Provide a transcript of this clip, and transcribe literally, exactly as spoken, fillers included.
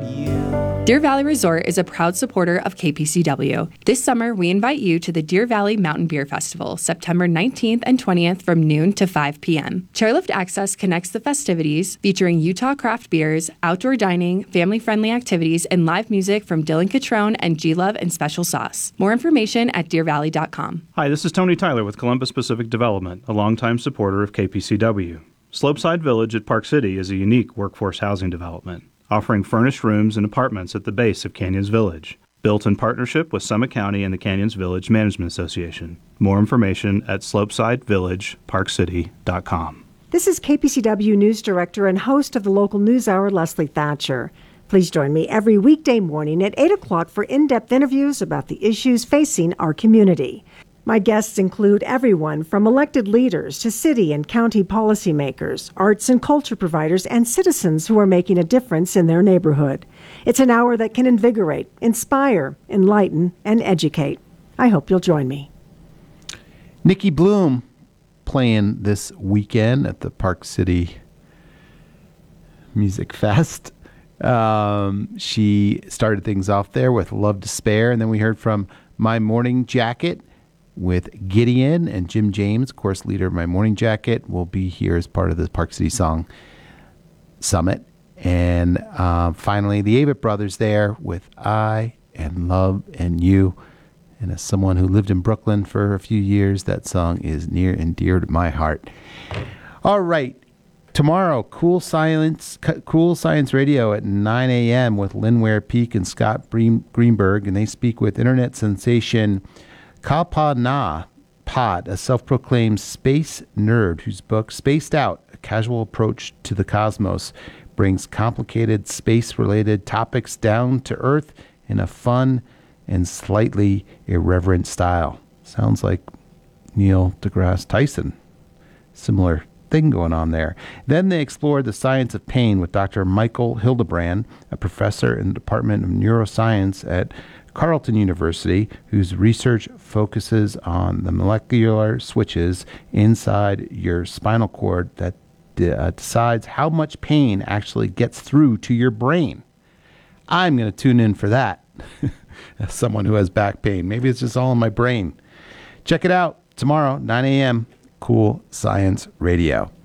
you. Deer Valley Resort is a proud supporter of K P C W. This summer, we invite you to the Deer Valley Mountain Beer Festival, September nineteenth and twentieth from noon to five p.m. Chairlift Access connects the festivities, featuring Utah craft beers, outdoor dining, family-friendly activities, and live music from Dylan Catrone and G-Love and Special Sauce. More information at deer valley dot com. Hi, this is Tony Tyler with Columbus Pacific Development, a longtime supporter of K P C W. Slopeside Village at Park City is a unique workforce housing development, offering furnished rooms and apartments at the base of Canyons Village. Built in partnership with Summit County and the Canyons Village Management Association. More information at slopeside village park city dot com. This is K P C W News Director and host of the local news hour, Leslie Thatcher. Please join me every weekday morning at eight o'clock for in-depth interviews about the issues facing our community. My guests include everyone from elected leaders to city and county policymakers, arts and culture providers, and citizens who are making a difference in their neighborhood. It's an hour that can invigorate, inspire, enlighten, and educate. I hope you'll join me. Nikki Bloom playing this weekend at the Park City Music Fest. Um, she started things off there with Love to Spare, and then we heard from My Morning Jacket with Gideon, and Jim James, of course, leader of My Morning Jacket, will be here as part of the Park City Song Summit. And uh, finally, the Avett Brothers there with I and Love and You. And as someone who lived in Brooklyn for a few years, that song is near and dear to my heart. All right. Tomorrow, Cool Science Cool Science Radio at nine a.m. with Lynn Ware Peak and Scott Greenberg. And they speak with internet sensation Kalpa Na Pod, a self-proclaimed space nerd whose book, Spaced Out, A Casual Approach to the Cosmos, brings complicated space-related topics down to earth in a fun and slightly irreverent style. Sounds like Neil deGrasse Tyson. Similar thing going on there. Then they explored the science of pain with Doctor Michael Hildebrand, a professor in the Department of Neuroscience at Carleton University, whose research focuses on the molecular switches inside your spinal cord that de- uh, decides how much pain actually gets through to your brain. I'm going to tune in for that as someone who has back pain. Maybe it's just all in my brain. Check it out tomorrow, nine a.m., Cool Science Radio.